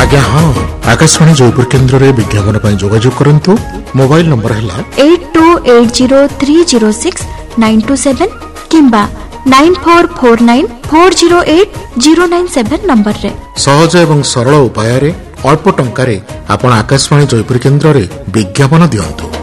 आज्ञा हाँ आकाशवाणी जयपुर केन्द्र में विज्ञापन जोगाजोग करंतु मोबाइल नंबर है 8280306927 किंबा 9449408097 नंबर रे सहज एवं सरल उपाय अल्प टंका रे आपण आकाशवाणी जयपुर केन्द्र में विज्ञापन दियंतु।